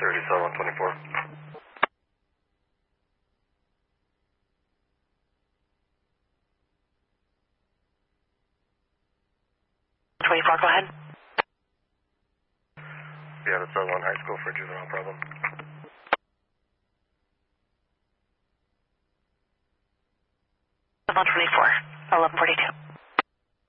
3724. 24, go ahead. Yeah, that's Sutherland High School for a juvenile problem. 124, 1142.